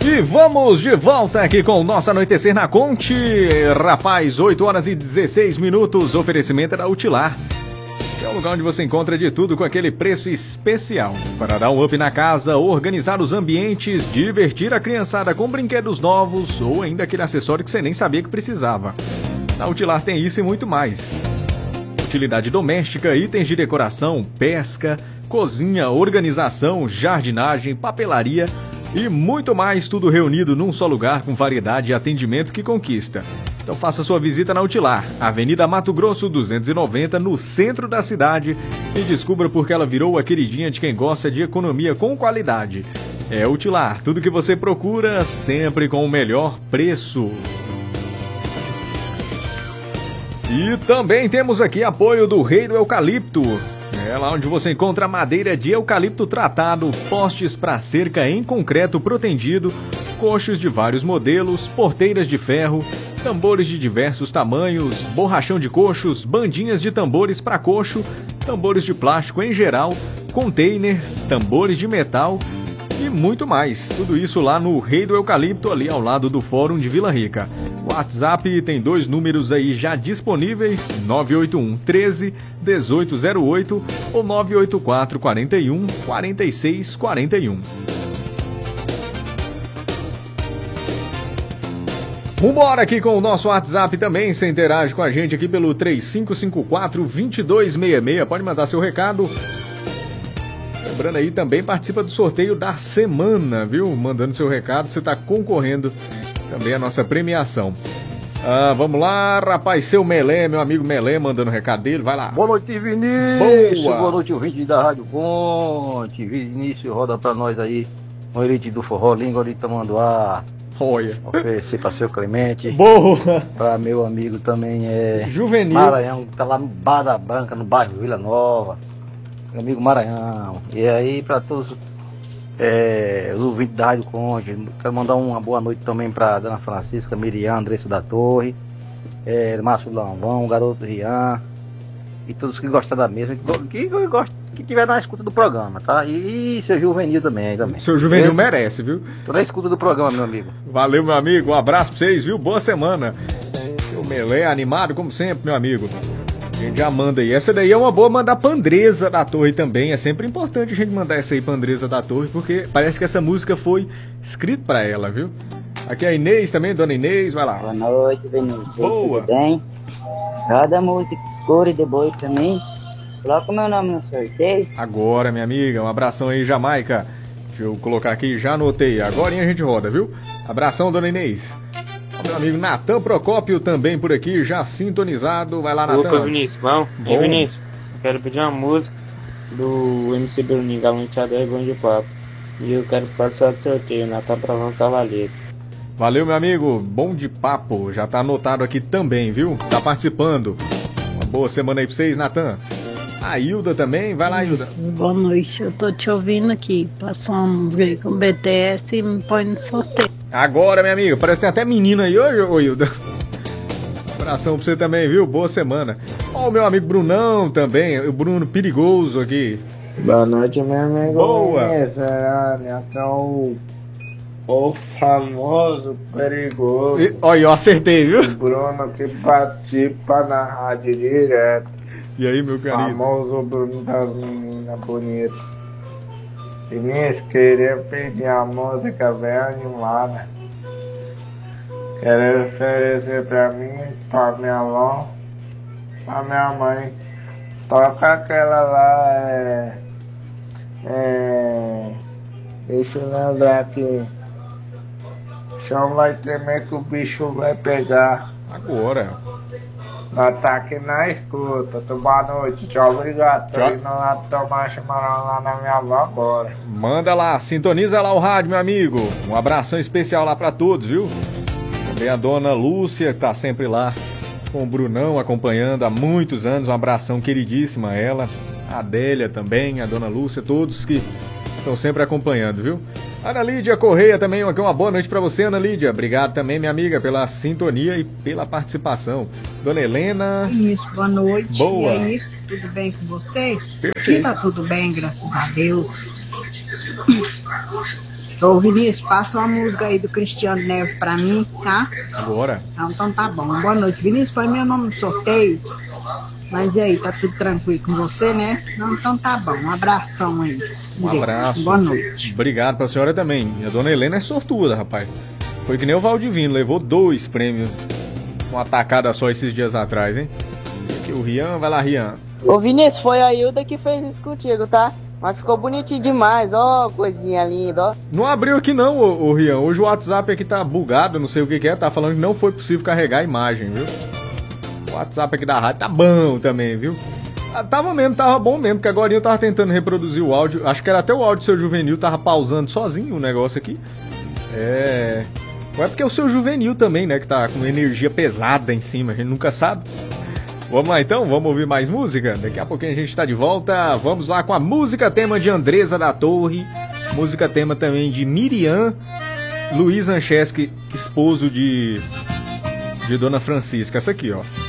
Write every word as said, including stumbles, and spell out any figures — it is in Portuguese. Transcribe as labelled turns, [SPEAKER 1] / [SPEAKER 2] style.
[SPEAKER 1] E vamos de volta aqui com o nosso Anoitecer na Conte. Rapaz, oito horas e dezesseis minutos. Oferecimento é da Utilar, que é o lugar onde você encontra de tudo com aquele preço especial. Para dar um up na casa, organizar os ambientes, divertir a criançada com brinquedos novos ou ainda aquele acessório que você nem sabia que precisava. Na Utilar tem isso e muito mais. Utilidade doméstica, itens de decoração, pesca, cozinha, organização, jardinagem, papelaria e muito mais, tudo reunido num só lugar com variedade e atendimento que conquista. Então faça sua visita na Utilar, Avenida Mato Grosso duzentos e noventa, no centro da cidade, e descubra por que ela virou a queridinha de quem gosta de economia com qualidade. É Utilar, tudo que você procura, sempre com o melhor preço. E também temos aqui apoio do Rei do Eucalipto. É lá onde você encontra madeira de eucalipto tratado, postes para cerca em concreto protendido, coxos de vários modelos, porteiras de ferro, tambores de diversos tamanhos, borrachão de coxos, bandinhas de tambores para coxo, tambores de plástico em geral, containers, tambores de metal e muito mais. Tudo isso lá no Rei do Eucalipto, ali ao lado do Fórum de Vila Rica. O WhatsApp tem dois números aí já disponíveis, nove oito um, treze, dezoito zero oito ou nove oito quatro, quarenta e um, quarenta e seis, quarenta e um. Vambora aqui com o nosso WhatsApp também, você interage com a gente aqui pelo três cinco cinco quatro, dois dois seis seis, pode mandar seu recado. Lembrando aí, também participa do sorteio da semana, viu? Mandando seu recado, você está concorrendo também a nossa premiação. Ah, vamos lá, rapaz, seu Melé, meu amigo Melé, mandando o recado dele, vai lá.
[SPEAKER 2] Boa noite, Vinícius.
[SPEAKER 1] Boa.
[SPEAKER 2] Boa noite, ouvinte da Rádio Conte. Vinícius, roda pra nós aí, um elite do forró, língua ali tomando ar.
[SPEAKER 1] Olha.
[SPEAKER 2] Oferecer pra seu Clemente.
[SPEAKER 1] Boa.
[SPEAKER 2] Pra meu amigo também é...
[SPEAKER 1] Juvenil.
[SPEAKER 2] Maranhão, que tá lá no Bar da Branca, no bairro Vila Nova. Meu amigo Maranhão. E aí, pra todos... É, os ouvintes da Rádio Conte, quero mandar uma boa noite também para Dona Francisca, Miriam, Andressa da Torre, é, Márcio Lambão, Garoto Rian e todos que gostam da mesa, que, que, que tiver na escuta do programa, tá? E, e seu Juvenil também, também.
[SPEAKER 1] Seu Juvenil Esse, merece, viu?
[SPEAKER 2] Tô na escuta do programa, meu amigo.
[SPEAKER 1] Valeu, meu amigo, um abraço pra vocês, viu? Boa semana. Seu Melé, animado como sempre, meu amigo. A gente já manda aí. Essa daí é uma boa mandar pra Andressa da Torre também. É sempre importante a gente mandar essa aí pra Andressa da Torre, porque parece que essa música foi escrita pra ela, viu? Aqui é a Inês também, dona Inês, vai lá.
[SPEAKER 3] Boa noite, Vinícius.
[SPEAKER 1] Boa.
[SPEAKER 3] Tudo bem? Roda a música Cor de Boi pra mim. Coloca o meu nome no sorteio.
[SPEAKER 1] Agora, minha amiga, um abração aí, Jamaica. Deixa eu colocar aqui, já anotei. Agora a gente roda, viu? Abração, dona Inês. Meu amigo Natan Procópio também por aqui, já sintonizado. Vai lá, Natan.
[SPEAKER 4] Opa, Vinícius, bom?
[SPEAKER 1] Bom.
[SPEAKER 4] E Vinícius, quero pedir uma música do M C Bruninho, Galanteador e Bom de Papo. E eu quero participar do sorteio, Natan Provão Cavaleiro.
[SPEAKER 1] Valeu, meu amigo. Bom de Papo, já tá anotado aqui também, viu? Tá participando. Uma boa semana aí pra vocês, Natan. A Hilda também, vai lá, Hilda.
[SPEAKER 5] Boa noite, eu tô te ouvindo aqui. Passamos com o B T S e me põe no sorteio.
[SPEAKER 1] Agora, minha amiga, parece que tem até menina aí hoje, ô Hilda. Abração pra você também, viu? Boa semana. Ó, o meu amigo Brunão também, o Bruno Perigoso aqui.
[SPEAKER 6] Boa noite, meu amigo.
[SPEAKER 1] Boa.
[SPEAKER 6] Então, o famoso Perigoso.
[SPEAKER 1] E, olha, eu acertei, viu?
[SPEAKER 6] O Bruno que participa na rádio direto.
[SPEAKER 1] E aí, meu querido?
[SPEAKER 6] Famoso Bruno das meninas bonitas. Vinícius, queria pedir a música bem animada. Quero oferecer pra mim, pra minha avó, pra minha mãe. Toca aquela lá, é... é deixa eu lembrar aqui. O chão vai tremer que o bicho vai pegar.
[SPEAKER 1] Agora.
[SPEAKER 6] Nós tá aqui na escuta. Boa noite, tchau, obrigado. Tô
[SPEAKER 1] Tchau.
[SPEAKER 6] indo lá tomar chimarrão lá na minha avó agora.
[SPEAKER 1] Manda lá, sintoniza lá o rádio, meu amigo. Um abração especial lá pra todos, viu? Também a dona Lúcia, que tá sempre lá com o Brunão, acompanhando há muitos anos. Um abração queridíssima a ela. A Adélia também, a dona Lúcia, todos que estão sempre acompanhando, viu? Ana Lídia Correia também, aqui uma boa noite pra você, Ana Lídia. Obrigado também, minha amiga, pela sintonia e pela participação. Dona Helena.
[SPEAKER 7] Isso, boa noite.
[SPEAKER 1] Boa.
[SPEAKER 7] E aí, tudo bem com vocês?
[SPEAKER 1] Perfeito.
[SPEAKER 7] Aqui tá tudo bem, graças a Deus. Ô Vinícius, passa uma música aí do Cristiano Neves pra mim, tá?
[SPEAKER 1] Agora.
[SPEAKER 7] Então, então tá bom. Boa noite. Vinícius, foi meu nome no sorteio. Mas e aí, tá tudo tranquilo com você, né? Não, então tá bom. Um abração aí.
[SPEAKER 1] Um
[SPEAKER 7] Deus.
[SPEAKER 1] abraço.
[SPEAKER 7] Boa noite.
[SPEAKER 1] Obrigado pra senhora também. E a dona Helena é sortuda, rapaz. Foi que nem o Valdivino, levou dois prêmios. Uma tacada só esses dias atrás, hein? E aqui o Rian, vai lá, Rian.
[SPEAKER 8] Ô Vinícius, foi a Hilda que fez isso contigo, tá? Mas ficou bonitinho demais, ó, coisinha linda, ó.
[SPEAKER 1] Não abriu aqui não, ô, ô Rian. Hoje o WhatsApp aqui tá bugado, não sei o que que é. Tá falando que não foi possível carregar a imagem, viu? O WhatsApp aqui da rádio tá bom também, viu? Ah, tava mesmo, tava bom mesmo, porque agora eu tava tentando reproduzir o áudio. Acho que era até o áudio do seu Juvenil, tava pausando sozinho o negócio aqui. É... Ou é porque é o seu Juvenil também, né? Que tá com energia pesada em cima, a gente nunca sabe. Vamos lá então, vamos ouvir mais música? Daqui a pouquinho a gente tá de volta. Vamos lá com a música tema de Andresa da Torre. Música tema também de Miriam Luiz Ancheski, esposo de, de Dona Francisca. Essa aqui, ó.